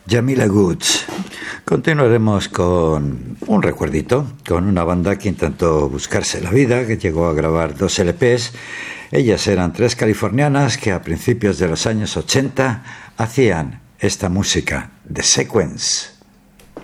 Jamila Woods. Continuaremos con un recuerdito, con una banda que intentó buscarse la vida, que llegó a grabar 2 LPs. Ellas eran 3 californianas que a principios de los años 80 hacían esta música, The Sequence.